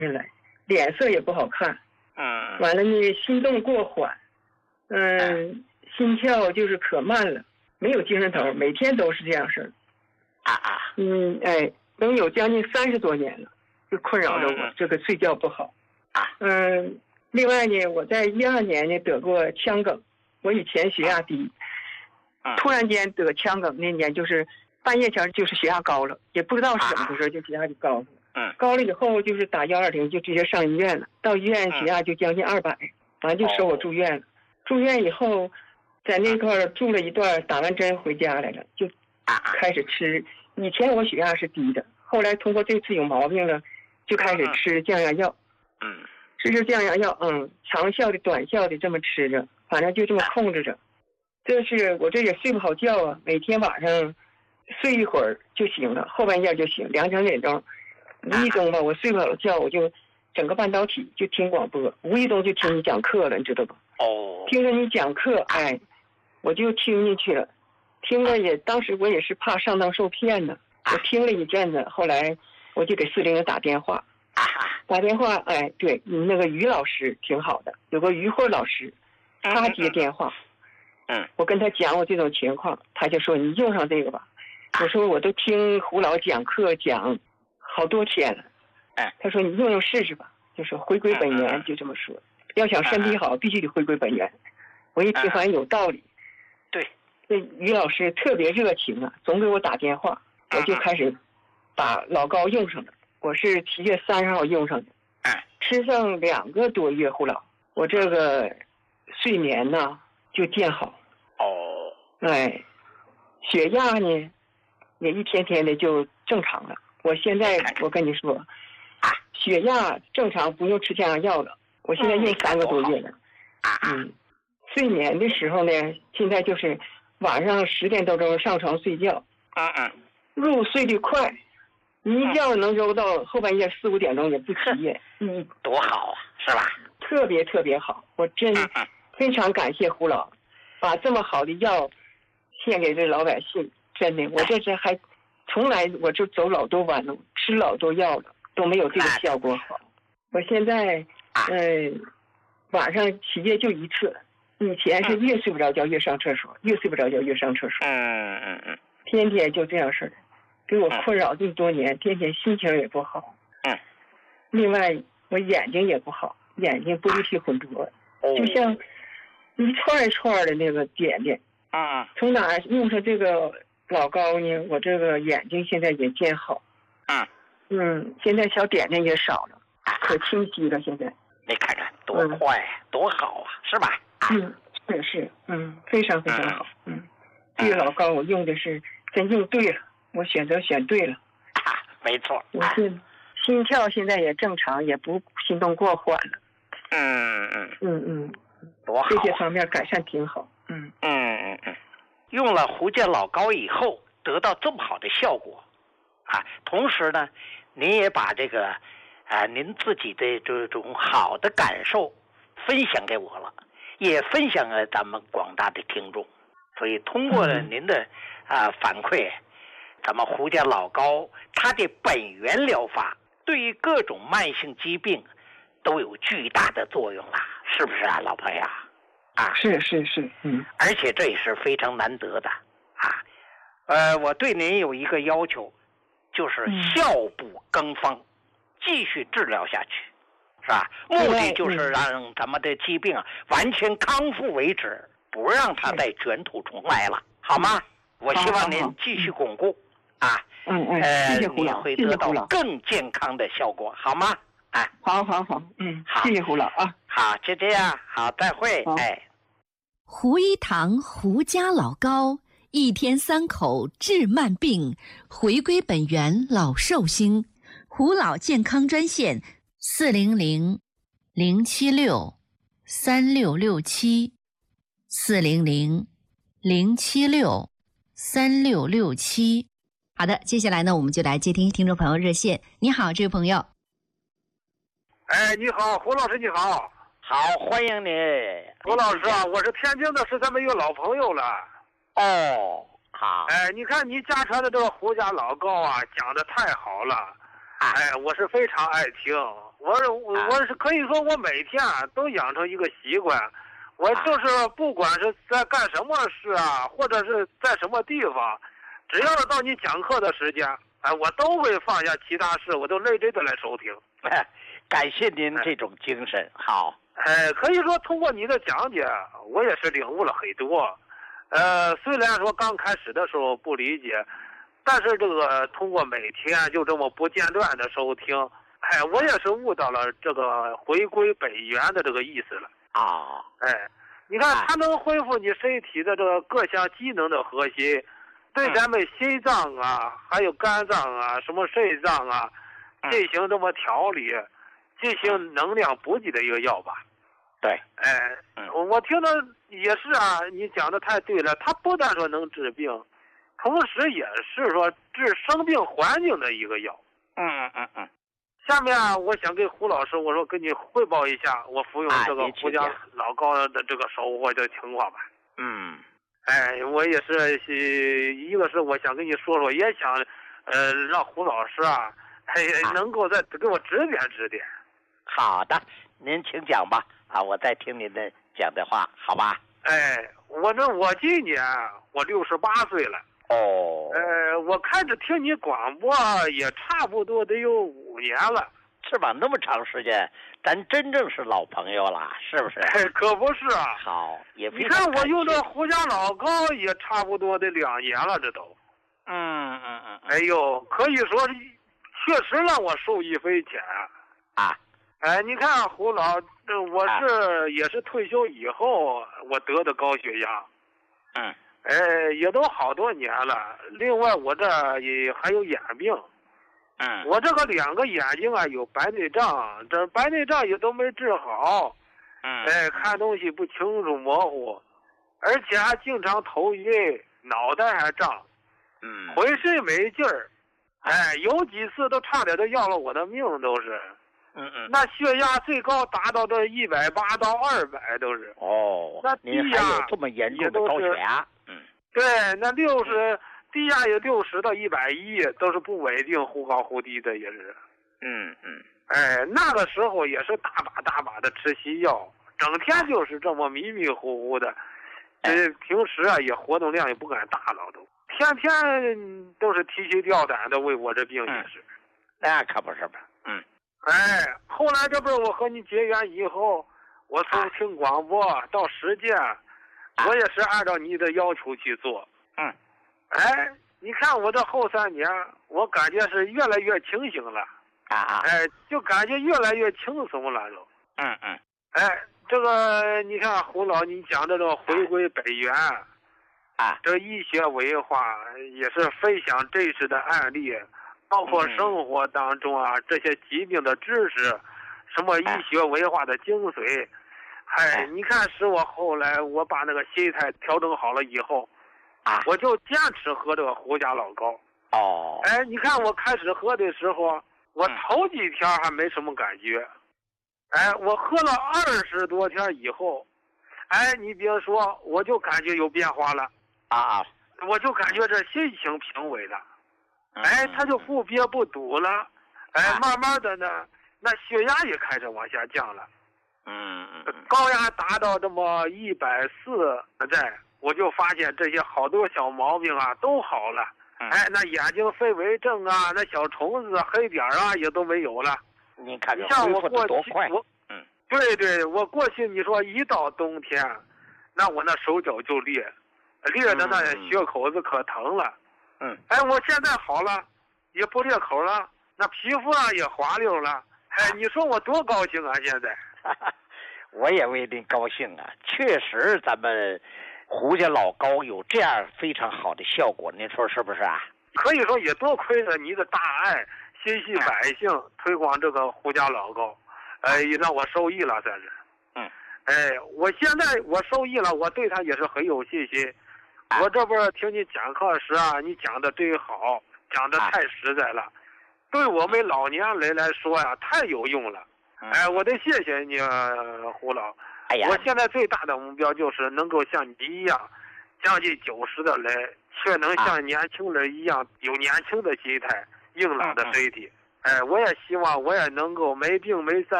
来，脸色也不好看。完了呢，心动过缓，心跳就是可慢了，没有精神头，每天都是这样事儿。能有将近30多年了，就困扰着我这个睡觉不好。另外呢，我在12年呢得过腔梗，我以前血压低，突然间得腔梗那年就是半夜前就是血压高了，也不知道是怎么回事，就血压就高了。高了以后就是打120就直接上医院了，到医院血压就将近200，完就收我住院了。住院以后，在那块住了一段，打完针回家来了，就开始吃。以前我血压是低的，后来通过这次有毛病了，就开始吃降压药。吃降压药，长效的、短效的这么吃着，反正就这么控制着。这是我这也睡不好觉啊，每天晚上睡一会儿就行了，后半夜就行，2、3点钟，无意中吧，我睡不好觉，我就整个半导体就听广播，无意中就听你讲课了，你知道吧？听着你讲课，我就听进去了。听了也，当时我也是怕上当受骗呢。我听了一阵子，后来我就给400打电话。对，你那个于老师挺好的，有个于慧老师，他接电话。我跟他讲我这种情况，他就说你用上这个吧。我说我都听胡老讲课讲好多天了。他说你用试试吧，就说回归本源，就这么说。要想身体好，必须得回归本源。我一听反正有道理。 对， 这于老师特别热情啊，总给我打电话，我就开始把老高用上了。我是7月30号用上的，吃上2个多月胡老，我这个睡眠呢就见好。血压呢也一天天的就正常了。我现在我跟你说，血压正常，不用吃降压药了。我现在用3个多月了。睡眠的时候呢，现在就是晚上10点多钟上床睡觉，入睡的快。你一觉能揉到后半夜4、5点钟也不起夜。 多好啊，是吧？ 特别特别好，我真非常感谢胡老，把这么好的药献给这老百姓。真的，我这是还从来我就走老多弯路，吃老多药了，都没有这个效果好。我现在晚上起夜就1次，以前是越睡不着觉越上厕所，越睡不着觉越上厕所。天天就这样式的。给我困扰这么多年，天天心情也不好。另外我眼睛也不好，眼睛玻璃体混浊，就像一串一串的那个点点。从哪用上这个老高呢？我这个眼睛现在也见好。现在小点点也少了，可清晰了。现在你看看多快，多好啊，是吧？ 是，非常非常好。这个老高我用的是真用对了。我选对了。 没错。 我心跳现在也正常，也不心动过缓了。 多好。 这些方面改善挺好。 用了胡家老高以后得到这么好的效果同时呢，您也把这个您自己的这种好的感受分享给我了，也分享了咱们广大的听众。所以通过了您的反馈，咱们胡家老高它的本源疗法对于各种慢性疾病都有巨大的作用了，是不是啊，老朋友？ 是， 而且这也是非常难得的我对您有一个要求，就是效不更方，继续治疗下去，是吧？目的就是让咱们的疾病完全康复为止，不让它再卷土重来了，好吗？我希望您继续巩固谢谢胡老， 你会得到更健康的效果，好吗？ 好， 好， 谢谢胡老啊。 好，就这样，好，再会。 胡一堂胡家老高，1天3口治慢病，回归本源老寿星。胡老健康专线400-076-3667，400-076-3667。好的，接下来呢，我们就来接听听众朋友热线。你好，这位朋友。 你好，胡老师，你好。 好，欢迎你， 胡老师啊，我是天津的，是咱们一个老朋友了。 好。 你看你家传的这个胡家老高讲的太好了。我是非常爱听。 我是可以说我每天都养成一个习惯，我就是不管是在干什么事啊，或者是在什么地方，只要是到你讲课的时间，我都会放下其他事，我都认真的来收听。 感谢您这种精神，好。 可以说通过你的讲解，我也是领悟了很多。虽然说刚开始的时候不理解，但是这个通过每天就这么不间断的收听，我也是悟到了这个回归本源的这个意思了。你看它能恢复你身体的这个各项机能的核心，对咱们心脏啊，还有肝脏啊，什么肾脏啊，进行这么调理，进行能量补给的一个药吧。 对， 我听的也是啊，你讲的太对了，它不但说能治病，同时也是说治生病环境的一个药。下面我想跟胡老师，我说跟你汇报一下我服用这个胡家老高的这个收获的情况吧。我也是一个是我想跟你说说，也想让胡老师能够再给我指点指点。 好的，您请讲吧。我在听您的讲的话，好吧？ 我今年我68岁了。我开始听你广播也差不多得有5年了。 是吧？那么长时间，咱真正是老朋友了，是不是？ 可不是啊。 好，也非常你看我用这胡家老高也差不多得2年了，这都。哎呦，可以说确实让我受益匪浅啊。你看胡老，我也是退休以后我得的高血压。也都好多年了。另外我这也还有眼病。我这个2个眼睛有白内障，这白内障也都没治好。看东西不清楚模糊，而且还经常头晕，脑袋还胀，浑身没劲儿。有几次都差点都要了我的命，都是。那血压最高达到这180到200都是。那低压还有这么严重的高血压？ 对，那低压有60到110，都是不稳定，忽高忽低的也是。那个时候也是大把的吃西药，整天就是这么迷迷糊糊的。平时也活动量也不敢大了，都天天都是提心吊胆的为我这病也是。 那可不是吧？ 后来这不是我和你结缘以后，我从听广播到实践，我也是按照你的要求去做。你看我这后3年，我感觉是越来越清醒了。就感觉越来越轻松了都。这个你看胡老，你讲这个回归本源，这医学文化也是分享真实的案例，包括生活当中这些疾病的知识，什么医学文化的精髓。你看使我后来我把那个心态调整好了以后，我就坚持喝这个胡家老高。你看我开始喝的时候，我头几天还没什么感觉。我喝了20多天以后，你别说，我就感觉有变化了。我就感觉这心情平稳了。它就不憋不堵了。慢慢的呢，那血压也开始往下降了。高压达到这么140，我就发现这些好多小毛病都好了。那眼睛飞蚊症那小虫子黑点也都没有了。 你看这像我过去对，我过去你说一到冬天，那我那手脚就裂的那血口子可疼了。我现在好了，也不裂口了，那皮肤也滑溜了。你说我多高兴啊！现在我也为您高兴啊！确实咱们胡家老高有这样非常好的效果，您说是不是啊？ 可以说也多亏了你的大爱，心系百姓，推广这个胡家老高，也让我受益了，算是。我现在我受益了，我对他也是很有信心。我这不是听你讲课时你讲的真好，讲的太实在了，对我们老年人来说太有用了。我得谢谢你胡老。我现在最大的目标就是能够像你一样，将近90的人，却能像年轻人一样有年轻的心态，硬朗的身体。 哎，我也希望我也能够没病没灾